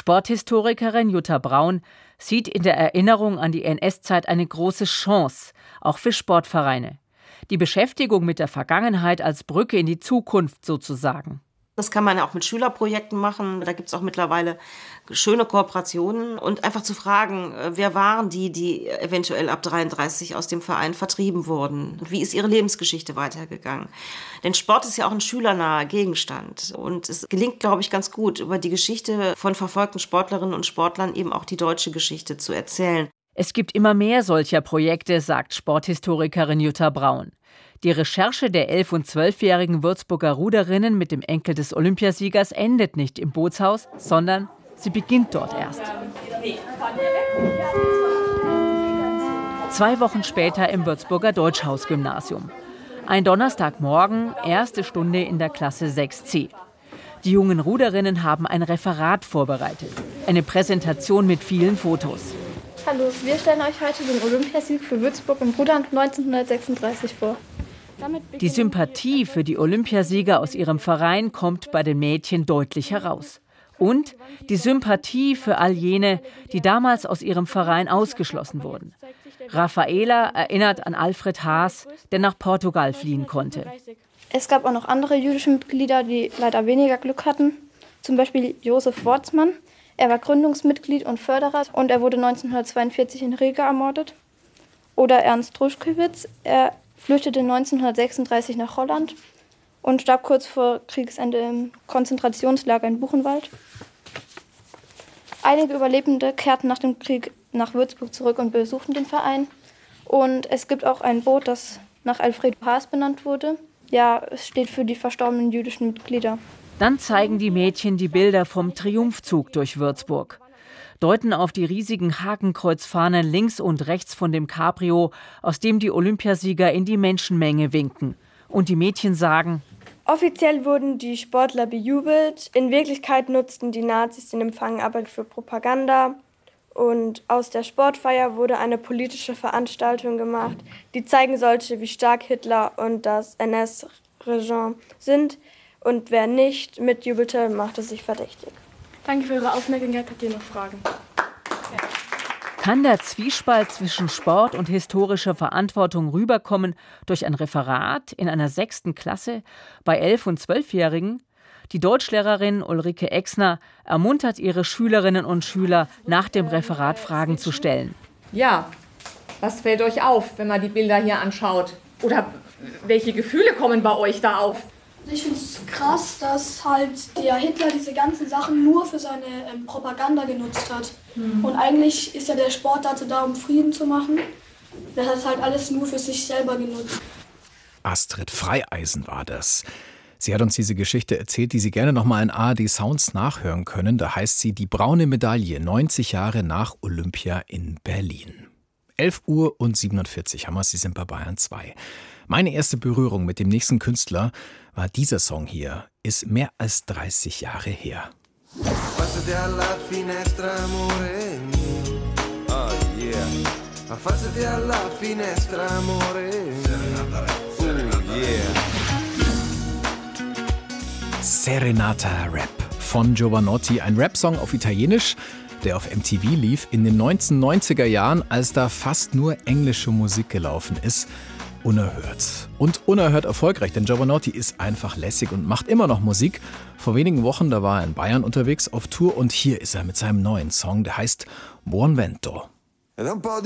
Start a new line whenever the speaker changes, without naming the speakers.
Sporthistorikerin Jutta Braun sieht in der Erinnerung an die NS-Zeit eine große Chance, auch für Sportvereine. Die Beschäftigung mit der Vergangenheit als Brücke in die Zukunft sozusagen.
Das kann man ja auch mit Schülerprojekten machen. Da gibt es auch mittlerweile schöne Kooperationen. Und einfach zu fragen, wer waren die eventuell ab 33 aus dem Verein vertrieben wurden? Und wie ist ihre Lebensgeschichte weitergegangen? Denn Sport ist ja auch ein schülernaher Gegenstand. Und es gelingt, glaube ich, ganz gut, über die Geschichte von verfolgten Sportlerinnen und Sportlern eben auch die deutsche Geschichte zu erzählen.
Es gibt immer mehr solcher Projekte, sagt Sporthistorikerin Jutta Braun. Die Recherche der 11- und 12-jährigen Würzburger Ruderinnen mit dem Enkel des Olympiasiegers endet nicht im Bootshaus, sondern sie beginnt dort erst. 2 Wochen später im Würzburger Deutschhaus-Gymnasium. Ein Donnerstagmorgen, erste Stunde in der Klasse 6c. Die jungen Ruderinnen haben ein Referat vorbereitet. Eine Präsentation mit vielen Fotos.
Hallo, wir stellen euch heute den Olympiasieg für Würzburg im Rudern 1936 vor.
Die Sympathie für die Olympiasieger aus ihrem Verein kommt bei den Mädchen deutlich heraus. Und die Sympathie für all jene, die damals aus ihrem Verein ausgeschlossen wurden. Raffaela erinnert an Alfred Haas, der nach Portugal fliehen konnte.
Es gab auch noch andere jüdische Mitglieder, die leider weniger Glück hatten. Zum Beispiel Josef Wortsmann. Er war Gründungsmitglied und Förderer und er wurde 1942 in Riga ermordet. Oder Ernst Druschkewitz. Er flüchtete 1936 nach Holland und starb kurz vor Kriegsende im Konzentrationslager in Buchenwald. Einige Überlebende kehrten nach dem Krieg nach Würzburg zurück und besuchten den Verein. Und es gibt auch ein Boot, das nach Alfred Haas benannt wurde. Ja, es steht für die verstorbenen jüdischen Mitglieder.
Dann zeigen die Mädchen die Bilder vom Triumphzug durch Würzburg. Deuten auf die riesigen Hakenkreuzfahnen links und rechts von dem Cabrio, aus dem die Olympiasieger in die Menschenmenge winken. Und die Mädchen sagen:
Offiziell wurden die Sportler bejubelt. In Wirklichkeit nutzten die Nazis den Empfang aber für Propaganda. Und aus der Sportfeier wurde eine politische Veranstaltung gemacht, die zeigen sollte, wie stark Hitler und das NS-Regime sind. Und wer nicht mitjubelte, machte sich verdächtig.
Danke für Ihre Aufmerksamkeit. Habt ihr noch Fragen?
Kann der Zwiespalt zwischen Sport und historischer Verantwortung rüberkommen durch ein Referat in einer 6. Klasse bei 11- und 12-Jährigen? Die Deutschlehrerin Ulrike Exner ermuntert ihre Schülerinnen und Schüler, nach dem Referat Fragen zu stellen.
Ja, was fällt euch auf, wenn man die Bilder hier anschaut? Oder welche Gefühle kommen bei euch da auf?
Ich finde es krass, dass halt der Hitler diese ganzen Sachen nur für seine Propaganda genutzt hat. Und eigentlich ist ja der Sport dazu da, um Frieden zu machen. Der hat halt alles nur für sich selber genutzt.
Astrid Freieisen war das. Sie hat uns diese Geschichte erzählt, die Sie gerne nochmal in ARD Sounds nachhören können. Da heißt sie Die braune Medaille, 90 Jahre nach Olympia in Berlin. 11:47 haben wir, Sie sind bei Bayern 2. Meine erste Berührung mit dem nächsten Künstler war dieser Song hier, ist mehr als 30 Jahre her.
Affacciati alla finestra, amore mio. Oh yeah. Affacciati alla finestra, amore mio. Yeah.
Serenata Rap von Giovanotti, ein Rap-Song auf Italienisch, der auf MTV lief in den 1990er Jahren, als da fast nur englische Musik gelaufen ist. Unerhört. Und unerhört erfolgreich, denn Giovanotti ist einfach lässig und macht immer noch Musik. Vor wenigen Wochen, da war er in Bayern unterwegs auf Tour und hier ist er mit seinem neuen Song, der heißt Buon Vento.